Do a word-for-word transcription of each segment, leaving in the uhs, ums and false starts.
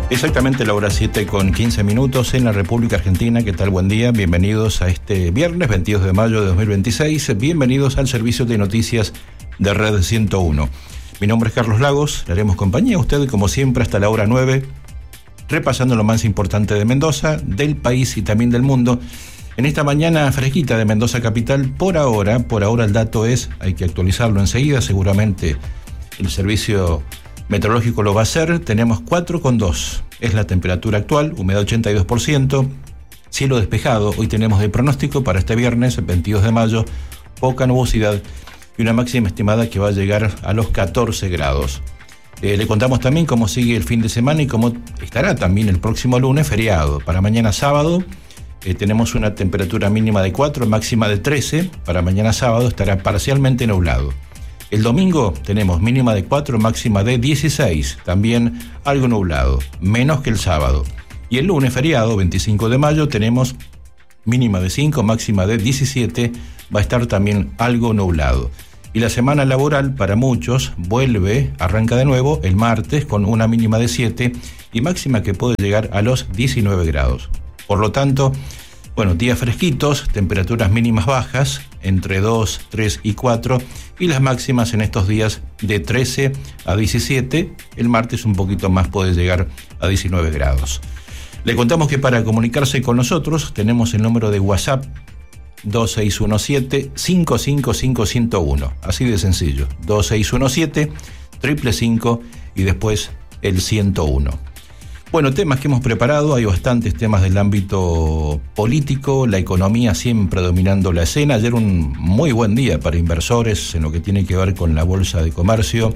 Exactamente la hora siete con quince minutos en la República Argentina. ¿Qué tal? Buen día. Bienvenidos a este viernes veintidós de mayo de dos mil veintiséis. Bienvenidos al servicio de noticias de Red ciento uno. Mi nombre es Carlos Lagos. Le haremos compañía a usted como siempre hasta la hora nueve, repasando lo más importante de Mendoza, del país y también del mundo. En esta mañana fresquita de Mendoza capital, por ahora, por ahora el dato es, hay que actualizarlo enseguida, seguramente el servicio meteorológico lo va a hacer. Tenemos cuatro coma dos, es la temperatura actual, humedad ochenta y dos por ciento, cielo despejado. Hoy tenemos de pronóstico para este viernes veintidós de mayo, poca nubosidad y una máxima estimada que va a llegar a los catorce grados. Eh, le contamos también cómo sigue el fin de semana y cómo estará también el próximo lunes, feriado. Para mañana sábado eh, tenemos una temperatura mínima de cuatro, máxima de trece. Para mañana sábado estará parcialmente nublado. El domingo tenemos mínima de cuatro, máxima de dieciséis, también algo nublado, menos que el sábado. Y el lunes feriado, veinticinco de mayo, tenemos mínima de cinco, máxima de diecisiete, va a estar también algo nublado. Y la semana laboral para muchos vuelve, arranca de nuevo el martes con una mínima de siete y máxima que puede llegar a los diecinueve grados. Por lo tanto, bueno, días fresquitos, temperaturas mínimas bajas, entre dos, tres y cuatro, y las máximas en estos días de trece a diecisiete, el martes un poquito más puede llegar a diecinueve grados. Le contamos que para comunicarse con nosotros tenemos el número de WhatsApp dos seis uno siete, cinco cinco cinco, uno cero uno, así de sencillo, dos seis uno siete, cinco cinco cinco y después el ciento uno. Bueno, temas que hemos preparado, hay bastantes temas del ámbito político, la economía siempre dominando la escena. Ayer un muy buen día para inversores en lo que tiene que ver con la Bolsa de Comercio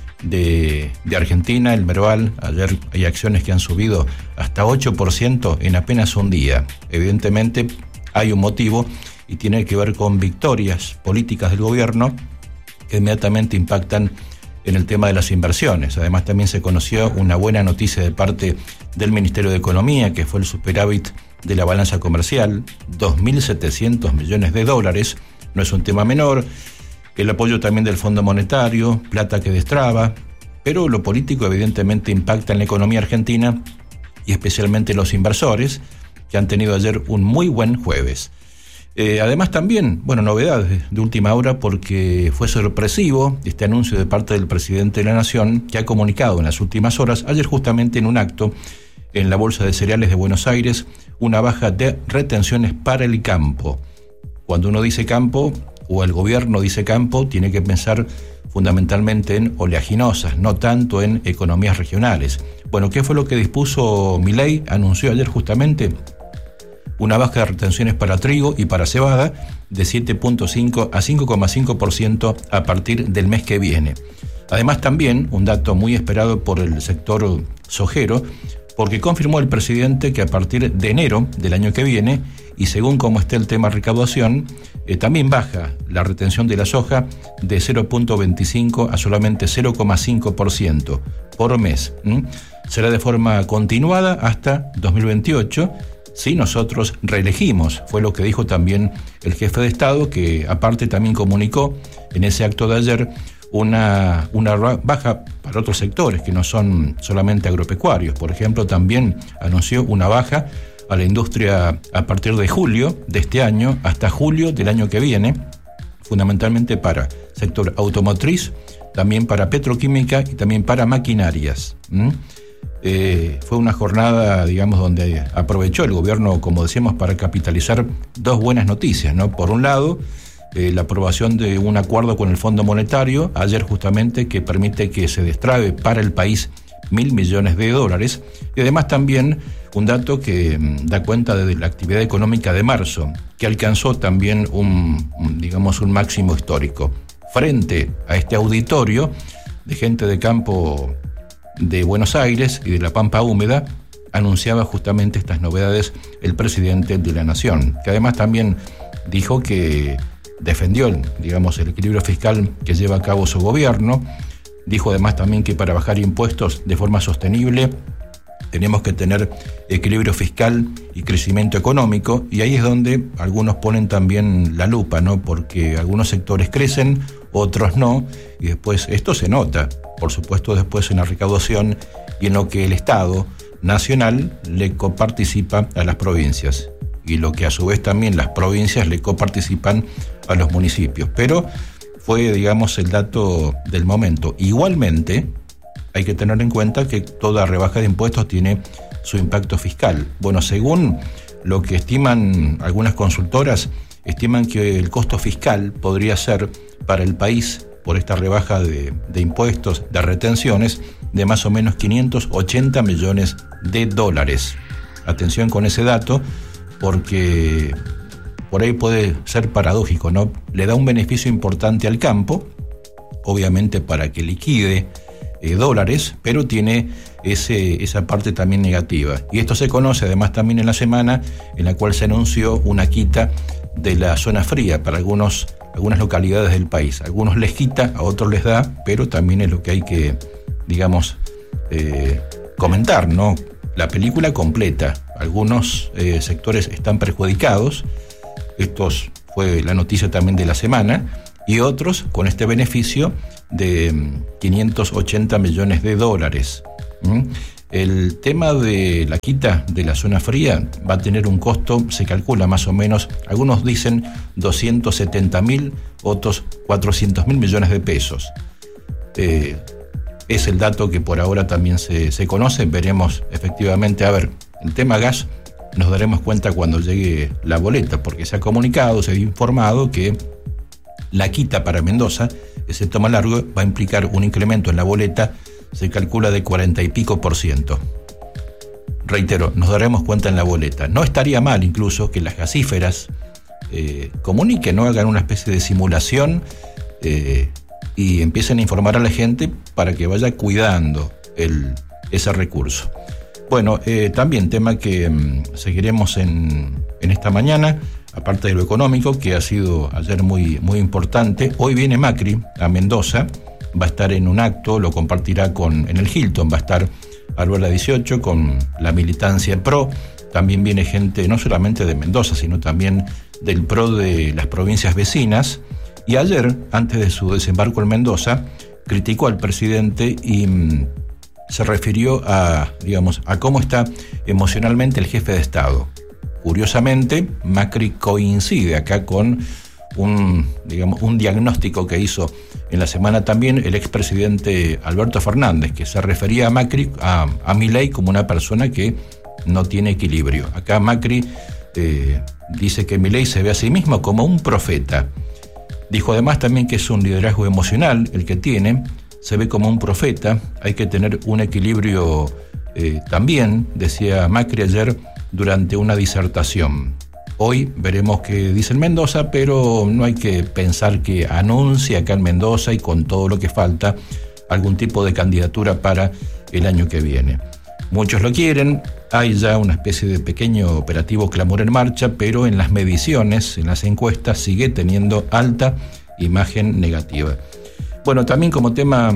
de, de Argentina, el Merval. Ayer hay acciones que han subido hasta ocho por ciento en apenas un día. Evidentemente hay un motivo y tiene que ver con victorias políticas del gobierno que inmediatamente impactan en el tema de las inversiones. Además también se conoció una buena noticia de parte del Ministerio de Economía, que fue el superávit de la balanza comercial, dos mil setecientos millones de dólares, no es un tema menor. El apoyo también del Fondo Monetario, plata que destraba, pero lo político evidentemente impacta en la economía argentina y especialmente los inversores, que han tenido ayer un muy buen jueves. Eh, además también, bueno, novedades de última hora porque fue sorpresivo este anuncio de parte del presidente de la Nación, que ha comunicado en las últimas horas, ayer justamente en un acto en la Bolsa de Cereales de Buenos Aires, una baja de retenciones para el campo. Cuando uno dice campo, o el gobierno dice campo, tiene que pensar fundamentalmente en oleaginosas, no tanto en economías regionales. Bueno, ¿qué fue lo que dispuso Milei? Anunció ayer justamente una baja de retenciones para trigo y para cebada de siete punto cinco a cinco coma cinco por ciento a partir del mes que viene. Además también, un dato muy esperado por el sector sojero, porque confirmó el presidente que a partir de enero del año que viene, y según cómo esté el tema recaudación, eh, también baja la retención de la soja de cero punto veinticinco a solamente cero coma cinco por ciento por mes. ¿Mm? Será de forma continuada hasta dos mil veintiocho, si nosotros reelegimos, fue lo que dijo también el jefe de Estado, que aparte también comunicó en ese acto de ayer una, una baja para otros sectores que no son solamente agropecuarios. Por ejemplo, también anunció una baja a la industria a partir de julio de este año hasta julio del año que viene, fundamentalmente para sector automotriz, también para petroquímica y también para maquinarias. ¿Mm? Eh, fue una jornada, digamos, donde aprovechó el gobierno, como decíamos, para capitalizar dos buenas noticias, ¿no? Por un lado, eh, la aprobación de un acuerdo con el Fondo Monetario, ayer justamente, que permite que se destrabe para el país mil millones de dólares, y además también un dato que mm, da cuenta de la actividad económica de marzo, que alcanzó también un, un, digamos, un máximo histórico. Frente a este auditorio de gente de campo de Buenos Aires y de la Pampa Húmeda, anunciaba justamente estas novedades el presidente de la Nación, que además también dijo que defendió, digamos, el equilibrio fiscal que lleva a cabo su gobierno. Dijo además también que para bajar impuestos de forma sostenible tenemos que tener equilibrio fiscal y crecimiento económico, y ahí es donde algunos ponen también la lupa, ¿no? Porque algunos sectores crecen, otros no, y después esto se nota, por supuesto, después en la recaudación y en lo que el Estado nacional le coparticipa a las provincias y lo que a su vez también las provincias le coparticipan a los municipios. Pero fue, digamos, el dato del momento. Igualmente, hay que tener en cuenta que toda rebaja de impuestos tiene su impacto fiscal. Bueno, según lo que estiman algunas consultoras, estiman que el costo fiscal podría ser para el país, por esta rebaja de, de impuestos, de retenciones, de más o menos quinientos ochenta millones de dólares. Atención con ese dato, porque por ahí puede ser paradójico, ¿no? Le da un beneficio importante al campo, obviamente para que liquide eh, dólares, pero tiene ese, esa parte también negativa. Y esto se conoce además también en la semana en la cual se anunció una quita de la zona fría para algunos, algunas localidades del país. A algunos les quita, a otros les da, pero también es lo que hay que, digamos, eh, comentar, ¿no? La película completa. Algunos eh, sectores están perjudicados. Esto fue la noticia también de la semana. Y otros con este beneficio de quinientos ochenta millones de dólares. ¿Mm? El tema de la quita de la zona fría va a tener un costo, se calcula más o menos, algunos dicen doscientos setenta mil, otros cuatrocientos mil millones de pesos. Eh, es el dato que por ahora también se, se conoce. Veremos efectivamente, a ver, el tema gas nos daremos cuenta cuando llegue la boleta, porque se ha comunicado, se ha informado que la quita para Mendoza, ese toma largo, va a implicar un incremento en la boleta, se calcula de cuarenta y pico por ciento. Reitero, nos daremos cuenta en la boleta. No estaría mal incluso que las gasíferas eh, comuniquen, no hagan una especie de simulación eh, y empiecen a informar a la gente para que vaya cuidando el, ese recurso. Bueno, eh, también tema que um, seguiremos en, en esta mañana, aparte de lo económico, que ha sido ayer muy, muy importante. Hoy viene Macri a Mendoza, va a estar en un acto, lo compartirá con, en el Hilton, va a estar Aruela dieciocho con la militancia PRO. También viene gente no solamente de Mendoza, sino también del PRO de las provincias vecinas. Y ayer, antes de su desembarco en Mendoza, criticó al presidente y mmm, se refirió a, digamos, a cómo está emocionalmente el jefe de Estado. Curiosamente, Macri coincide acá con un, digamos, un diagnóstico que hizo en la semana también el expresidente Alberto Fernández, que se refería a Macri, a, a Milei, como una persona que no tiene equilibrio. Acá Macri eh, dice que Milei se ve a sí mismo como un profeta. Dijo además también que es un liderazgo emocional el que tiene, se ve como un profeta, hay que tener un equilibrio eh, también, decía Macri ayer durante una disertación. Hoy veremos qué dice en Mendoza, pero no hay que pensar que anuncie acá en Mendoza y con todo lo que falta algún tipo de candidatura para el año que viene. Muchos lo quieren, hay ya una especie de pequeño operativo clamor en marcha, pero en las mediciones, en las encuestas, sigue teniendo alta imagen negativa. Bueno, también como tema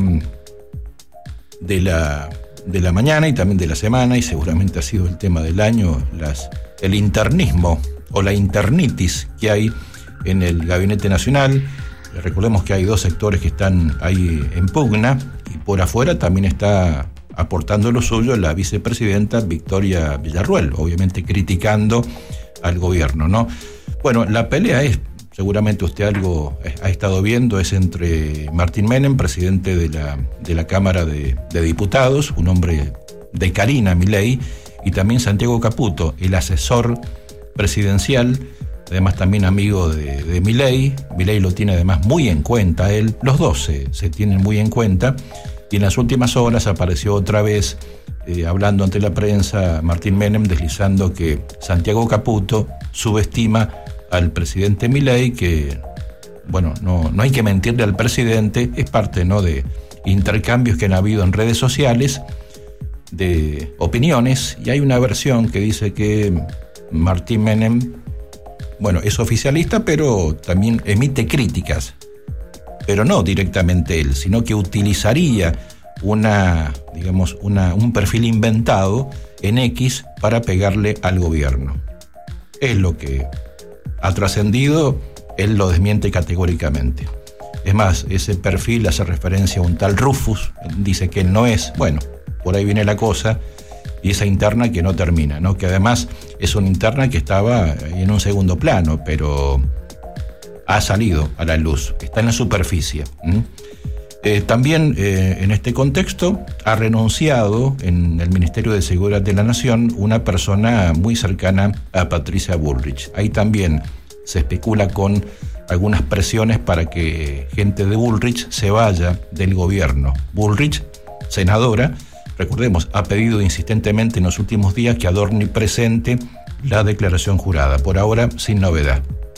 de la, de la mañana y también de la semana, y seguramente ha sido el tema del año, las, el internismo o la internitis que hay en el Gabinete Nacional. Recordemos que hay dos sectores que están ahí en pugna, y por afuera también está aportando lo suyo la vicepresidenta Victoria Villarruel, obviamente criticando al gobierno, ¿no? Bueno, la pelea es, seguramente usted algo ha estado viendo, es entre Martín Menem, presidente de la, de la Cámara de, de Diputados, un hombre de Karina Milei, y también Santiago Caputo, el asesor presidencial, además también amigo de, de Milei. Milei lo tiene además muy en cuenta, él, los dos se, se tienen muy en cuenta, y en las últimas horas apareció otra vez eh, hablando ante la prensa Martín Menem, deslizando que Santiago Caputo subestima al presidente Milei, que bueno, no, no hay que mentirle al presidente, es parte, ¿no?, de intercambios que han habido en redes sociales de opiniones, y hay una versión que dice que Martín Menem, bueno, es oficialista, pero también emite críticas, pero no directamente él, sino que utilizaría una, digamos, una, un perfil inventado en X para pegarle al gobierno. Es lo que ha trascendido, él lo desmiente categóricamente. Es más, ese perfil hace referencia a un tal Rufus, dice que él no es, bueno, por ahí viene la cosa, y esa interna que no termina, ¿no? Que además es una interna que estaba en un segundo plano, pero ha salido a la luz, está en la superficie. ¿Mm? Eh, también eh, en este contexto ha renunciado en el Ministerio de Seguridad de la Nación una persona muy cercana a Patricia Bullrich. Ahí también se especula con algunas presiones para que gente de Bullrich se vaya del gobierno. Bullrich, senadora, recordemos, ha pedido insistentemente en los últimos días que Adorni presente la declaración jurada, por ahora sin novedad.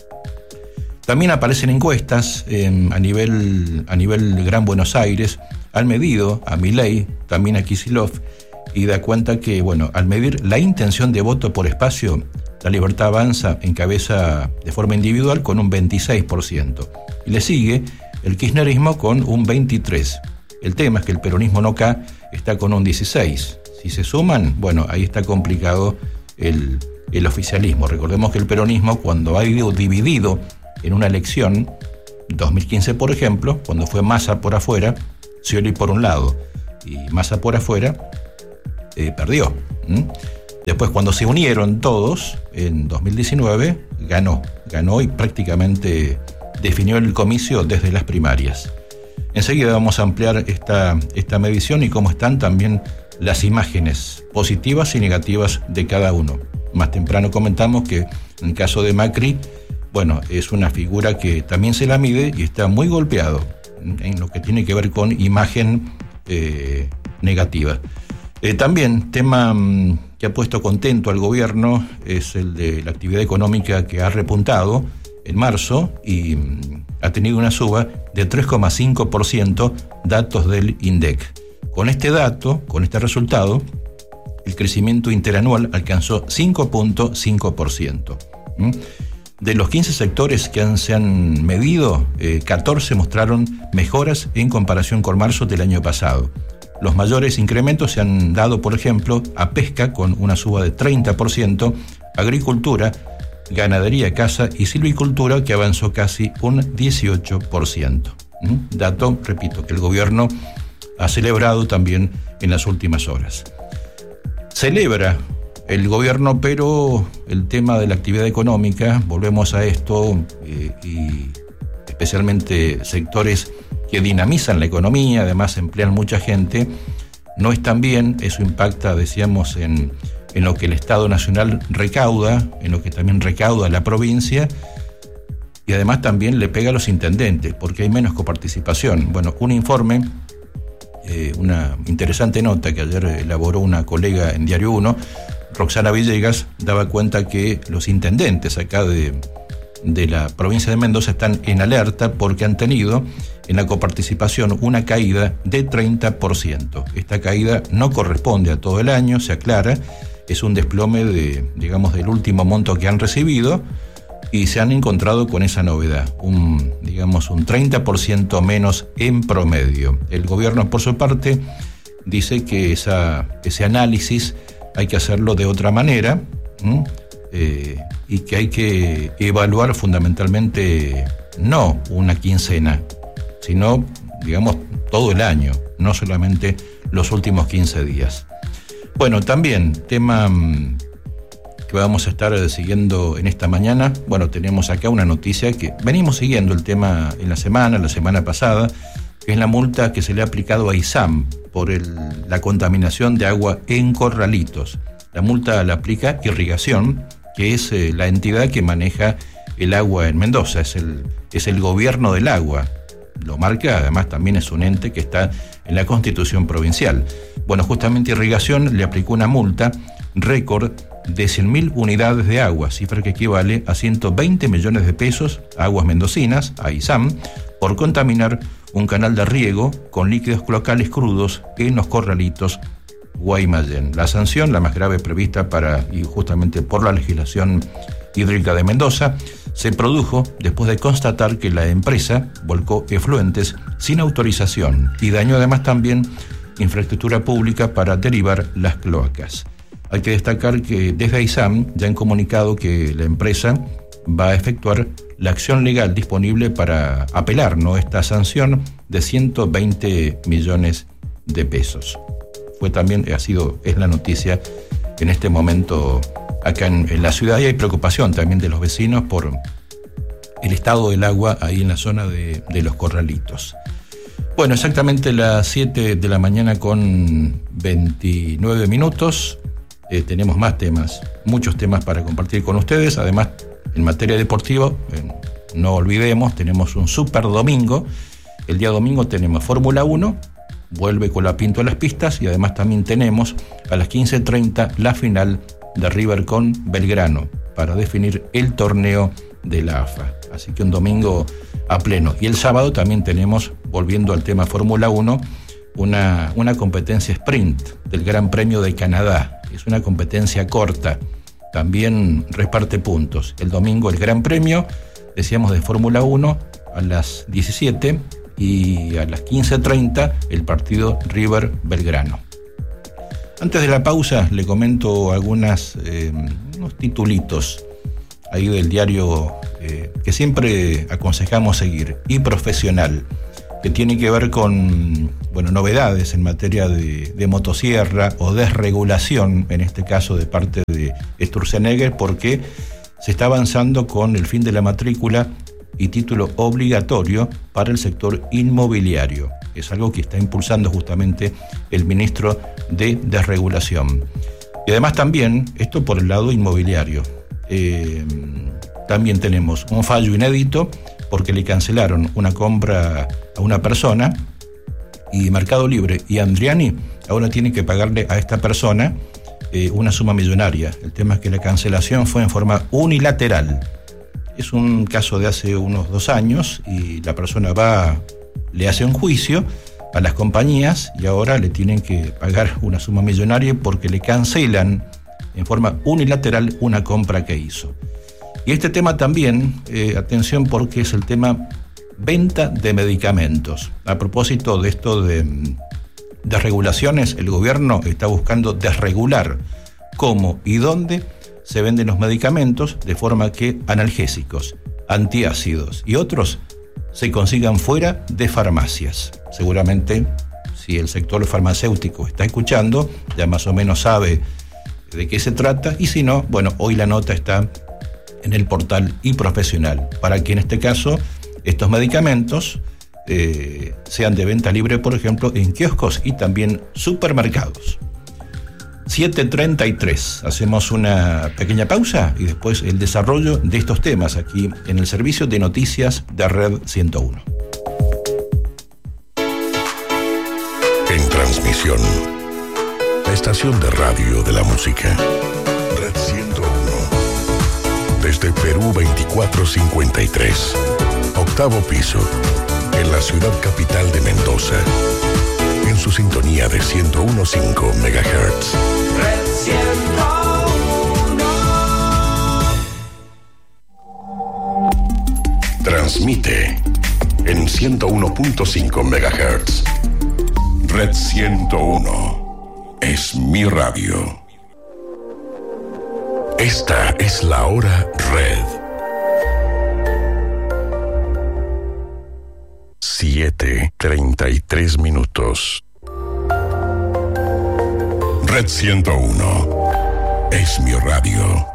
También aparecen encuestas eh, a nivel a nivel Gran Buenos Aires. Han medido a Milei, también a Kicillof, y da cuenta que, bueno, al medir la intención de voto por espacio, La Libertad Avanza encabeza de forma individual con un veintiséis por ciento. Y le sigue el kirchnerismo con un veintitrés por ciento. El tema es que el peronismo no ca está con un dieciséis por ciento. Si se suman, bueno, ahí está complicado el, el oficialismo. Recordemos que el peronismo, cuando ha ido dividido en una elección, dos mil quince por ejemplo, cuando fue Massa por afuera, Scioli por un lado y Massa por afuera, eh, perdió. ¿Mm? Después, cuando se unieron todos, en dos mil diecinueve, ganó, ganó y prácticamente definió el comicio desde las primarias. Enseguida vamos a ampliar esta, esta medición y cómo están también las imágenes positivas y negativas de cada uno. Más temprano comentamos que en el caso de Macri, bueno, es una figura que también se la mide y está muy golpeado en lo que tiene que ver con imagen eh, negativa. Eh, también, tema mmm, que ha puesto contento al gobierno es el de la actividad económica, que ha repuntado en marzo y mmm, ha tenido una suba de tres coma cinco por ciento, datos del INDEC. Con este dato, con este resultado, el crecimiento interanual alcanzó cinco coma cinco por ciento. ¿Mm? De los quince sectores que han, se han medido, eh, catorce mostraron mejoras en comparación con marzo del año pasado. Los mayores incrementos se han dado, por ejemplo, a pesca con una suba de treinta por ciento, agricultura, ganadería, caza y silvicultura, que avanzó casi un dieciocho por ciento. ¿Mm? Dato, repito, que el gobierno ha celebrado también en las últimas horas. Celebra el gobierno, pero el tema de la actividad económica, volvemos a esto, eh, y especialmente sectores que dinamizan la economía, además emplean mucha gente, no están bien. Eso impacta, decíamos, en, en lo que el Estado Nacional recauda, en lo que también recauda la provincia, y además también le pega a los intendentes, porque hay menos coparticipación. Bueno, un informe, eh, una interesante nota que ayer elaboró una colega en Diario Uno, Roxana Villegas, daba cuenta que los intendentes acá de, de la provincia de Mendoza están en alerta porque han tenido en la coparticipación una caída de treinta por ciento. Esta caída no corresponde a todo el año, se aclara, es un desplome de, digamos, del último monto que han recibido, y se han encontrado con esa novedad, un, digamos, un treinta por ciento menos en promedio. El gobierno, por su parte, dice que esa, ese análisis hay que hacerlo de otra manera, eh, y que hay que evaluar fundamentalmente no una quincena, sino, digamos, todo el año, no solamente los últimos quince días. Bueno, también tema mmm, que vamos a estar siguiendo en esta mañana. Bueno, tenemos acá una noticia que venimos siguiendo el tema en la semana, la semana pasada, que es la multa que se le ha aplicado a ISAM por el, la contaminación de agua en Corralitos. La multa la aplica Irrigación, que es eh, la entidad que maneja el agua en Mendoza, es el, es el gobierno del agua. Lo marca, además también es un ente que está en la Constitución provincial. Bueno, justamente Irrigación le aplicó una multa récord de cien mil unidades de agua, cifra que equivale a ciento veinte millones de pesos a Aguas Mendocinas, a ISAM, por contaminar un canal de riego con líquidos cloacales crudos en los Corralitos, Guaymallén. La sanción, la más grave prevista para, y justamente por la legislación hídrica de Mendoza, se produjo después de constatar que la empresa volcó efluentes sin autorización y dañó además también infraestructura pública para derivar las cloacas. Hay que destacar que desde ISAM ya han comunicado que la empresa va a efectuar la acción legal disponible para apelar, ¿no?, esta sanción de ciento veinte millones de pesos. fue también, ha sido, es la noticia en este momento acá en, en la ciudad, y hay preocupación también de los vecinos por el estado del agua ahí en la zona de, de Los Corralitos. Bueno, exactamente las siete de la mañana con veintinueve minutos. Eh, tenemos más temas, muchos temas para compartir con ustedes. Además, en materia deportiva, eh, no olvidemos, tenemos un super domingo. El día domingo tenemos Fórmula uno, vuelve Colapinto a las pistas, y además también tenemos a las quince treinta la final de River con Belgrano para definir el torneo de la A F A. Así que un domingo a pleno. Y el sábado también tenemos, volviendo al tema Fórmula uno, una, una competencia sprint del Gran Premio de Canadá. Es una competencia corta, también reparte puntos. El domingo el Gran Premio, decíamos, de Fórmula uno a las diecisiete, y a las quince treinta el partido River-Belgrano. Antes de la pausa le comento algunas, eh, unos titulitos ahí del diario eh, que siempre aconsejamos seguir, y Profesional, que tiene que ver con, bueno, novedades en materia de, de motosierra o desregulación, en este caso de parte de Sturzenegger, porque se está avanzando con el fin de la matrícula y título obligatorio para el sector inmobiliario. Es algo que está impulsando justamente el ministro de Desregulación. Y además también, esto por el lado inmobiliario, eh, también tenemos un fallo inédito porque le cancelaron una compra a una persona, y Mercado Libre y Andriani ahora tienen que pagarle a esta persona eh, una suma millonaria. El tema es que la cancelación fue en forma unilateral. Es un caso de hace unos dos años y la persona va, le hace un juicio a las compañías y ahora le tienen que pagar una suma millonaria porque le cancelan en forma unilateral una compra que hizo. Y este tema también, eh, atención, porque es el tema venta de medicamentos. A propósito de esto de, de regulaciones, el gobierno está buscando desregular cómo y dónde se venden los medicamentos, de forma que analgésicos, antiácidos y otros se consigan fuera de farmacias. Seguramente, si el sector farmacéutico está escuchando, ya más o menos sabe de qué se trata, y si no, bueno, hoy la nota está en el portal iProfesional, para que en este caso estos medicamentos eh, sean de venta libre, por ejemplo, en kioscos y también supermercados. siete treinta y tres, hacemos una pequeña pausa y después el desarrollo de estos temas aquí en el servicio de noticias de Red ciento uno. En transmisión, la estación de radio de la música, Red ciento uno. Desde Perú veinticuatro cincuenta y tres, octavo piso, en la ciudad capital de Mendoza. En su sintonía de ciento uno punto cinco megahertz. Red ciento uno. Transmite en ciento uno punto cinco megahertz. Red ciento uno es mi radio. Esta es la hora Red. siete treinta y tres minutos. Red ciento uno es mi radio.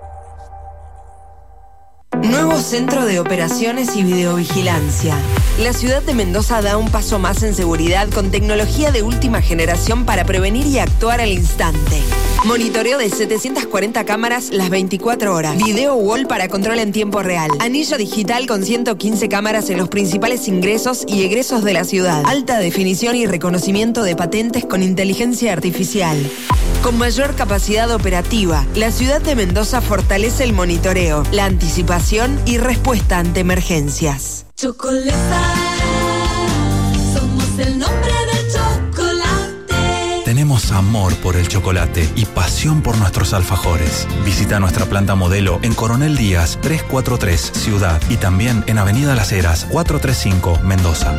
Nuevo Centro de Operaciones y Videovigilancia. La ciudad de Mendoza da un paso más en seguridad con tecnología de última generación para prevenir y actuar al instante. Monitoreo de setecientas cuarenta cámaras las veinticuatro horas. Video wall para control en tiempo real. Anillo digital con ciento quince cámaras en los principales ingresos y egresos de la ciudad. Alta definición y reconocimiento de patentes con inteligencia artificial. Con mayor capacidad operativa, la ciudad de Mendoza fortalece el monitoreo, la anticipación y respuesta ante emergencias. Chocolata, somos el nombre del chocolate. Tenemos amor por el chocolate y pasión por nuestros alfajores. Visita nuestra planta modelo en Coronel Díaz trescientos cuarenta y tres, Ciudad, y también en Avenida Las Heras cuatrocientos treinta y cinco, Mendoza.